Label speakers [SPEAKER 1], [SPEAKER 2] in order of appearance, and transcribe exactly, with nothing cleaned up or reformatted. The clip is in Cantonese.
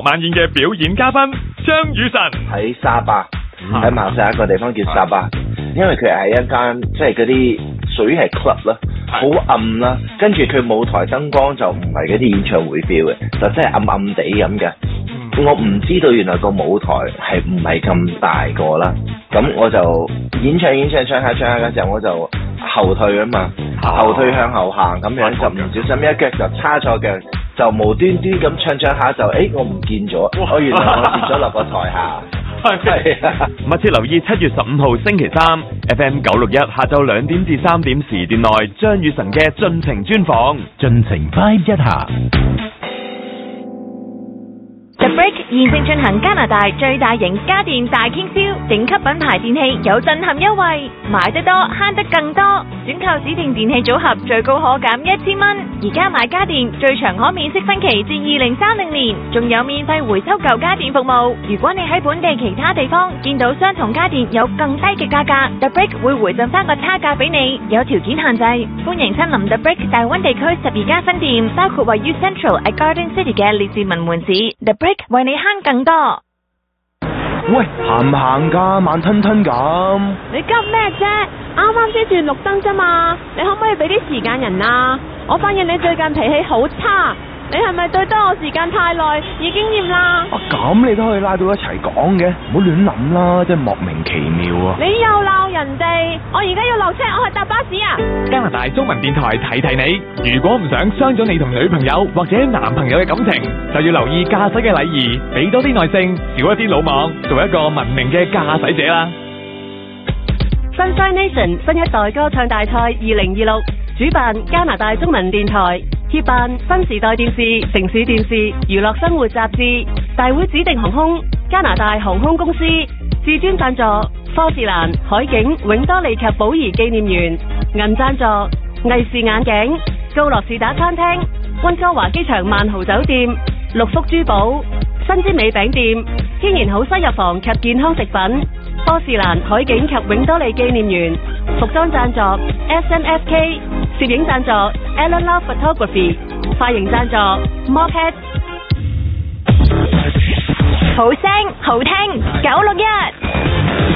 [SPEAKER 1] 晚宴嘅表演嘉賓張雨晨
[SPEAKER 2] 喺沙巴，喺馬賽一個地方叫沙巴，因為佢係一間即係嗰啲屬於係 club 啦，好暗啦，跟住佢舞台燈光就唔係嗰啲演唱會 feel 嘅，就真係暗暗地咁嘅。我唔知道原來個舞台係唔係咁大個啦，咁我就演唱演唱唱下唱下嘅時候我就後退啊嘛，後退向後行咁樣，就唔小心一腳就叉錯腳，就無端端咁唱唱下就誒、欸、我唔見咗，我原來我跌咗落個台下。係啊，
[SPEAKER 1] 密切留意七月十五號星期三 F M 九六一下晝兩點至三點時段內張雨晨嘅盡情專訪，盡情 vibe 一下。
[SPEAKER 3] The Brick 現正進行加拿大最大型家電大傾銷，頂級品牌電器有震撼優惠，買得多慳得更多，選購指定電器組合最高可減一千蚊。而家買家電最長可免息分期至二零三零年，仲有免費回收舊家電服務。如果你喺本地其他地方見到相同家電有更低嘅價格， The Brick 會回贈翻個差價俾你，有條件限制。歡迎親臨 The Brick 大灣地區十二家分店，包括位於 Central at Garden City 嘅列治文門市。The Brick 為你慳更多。
[SPEAKER 4] 喂，行唔行㗎？慢吞吞咁。
[SPEAKER 5] 你急咩啫？啱啱先轉綠燈啫嘛，你可唔可以俾啲時間人啊？我發現你最近脾氣好差，你係咪對得我時間太耐，已經厭啦？
[SPEAKER 4] 啊咁你都可以拉到一齊講嘅，唔好亂諗啦，真係莫名其妙啊！
[SPEAKER 5] 你又鬧人哋，我而家要落車，我去搭巴士啊！
[SPEAKER 1] 加拿大中文電台提提你，如果唔想傷咗你同女朋友或者男朋友嘅感情，就要留意駕駛嘅禮儀，俾多啲耐性，少一啲魯莽，做一個文明嘅駕駛者啦。
[SPEAKER 6] Sunshine Nation 新一代歌唱大賽二零二六主辦加拿大中文電台，協辦新時代電視、城市電視、娛樂生活雜誌，大會指定航空加拿大航空公司，至尊贊助科士蘭、海景、永多利及寶儀紀念園，銀贊助藝視眼鏡、高樂士打餐廳、溫哥華機場萬豪酒店、六福珠寶、新之美餅店、天然好西藥房及健康食品，科士蘭、海景及永多利紀念園，服裝贊助 S N F K， 攝影贊助 Ellen Love Photography， 髮型贊助 Mophead。
[SPEAKER 3] 好聲好聽九六一。